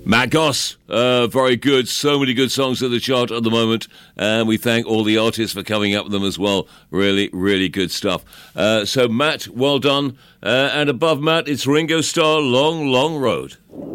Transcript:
Matt Goss, very good. So many good songs at the chart at the moment, and we thank all the artists for coming up with them as well. Really, really good stuff. So, Matt, well done. And above Matt, it's Ringo Starr, Long, Long Road.